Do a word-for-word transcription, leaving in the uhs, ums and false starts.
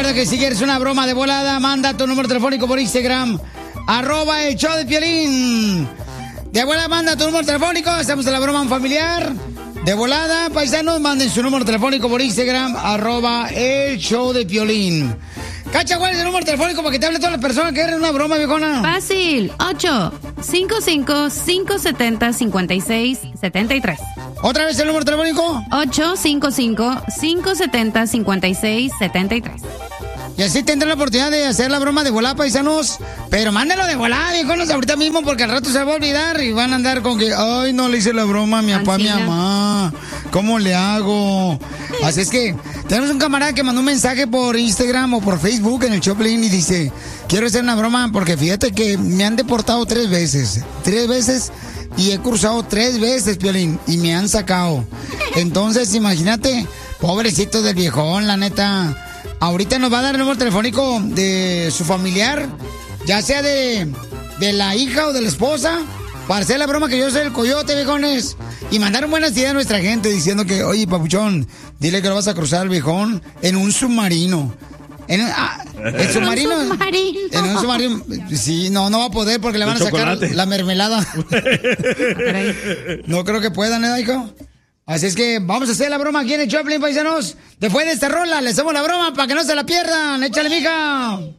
Recuerda que si quieres una broma de volada, manda tu número telefónico por Instagram, arroba el show de Piolín. De volada, manda tu número telefónico, hacemos la broma familiar. De volada, paisanos, manden su número telefónico por Instagram, arroba el show de Piolín. Cacha, ¿cuál es el número telefónico para que te hable todas las personas que quieren una broma, viejona? Fácil, ocho cinco cinco, cinco siete cero, cinco seis siete tres. ¿Otra vez el número telefónico? ocho cinco cinco, cinco siete cero, cinco seis siete tres. Y así tendrán la oportunidad de hacer la broma de volada, paisanos. Pero mándenlo de volada, viejones, ahorita mismo, porque al rato se va a olvidar y van a andar con que, ay, no le hice la broma a mi papá, a mi mamá. ¿Cómo le hago? Así es que tenemos un camarada que mandó un mensaje por Instagram o por Facebook en el Choplin y dice, quiero hacer una broma porque fíjate que me han deportado tres veces. Tres veces y he cruzado tres veces, Piolín, y me han sacado. Entonces, imagínate, pobrecito del viejón, la neta. Ahorita nos va a dar el número telefónico de su familiar, ya sea de, de la hija o de la esposa, para hacer la broma que yo soy el coyote, viejones. Y mandaron buenas ideas a nuestra gente diciendo que, oye, papuchón, dile que lo vas a cruzar al viejón en un submarino. En, ah, ¿el submarino? ¿En un submarino? En un submarino. Sí, no, no va a poder porque le van a sacar chocolate. la mermelada. No creo que puedan, ¿eh, hijo? Así es que vamos a hacer la broma aquí en el Choplin, paisanos. Después de esta rola, le hacemos la broma para que no se la pierdan. Échale, mija.